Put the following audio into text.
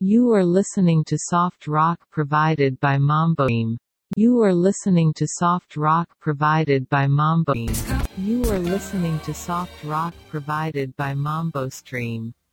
You are listening to soft rock provided by Mambo Stream. You are listening to soft rock provided by Mambo Stream. You are listening to soft rock provided by Mambo Stream.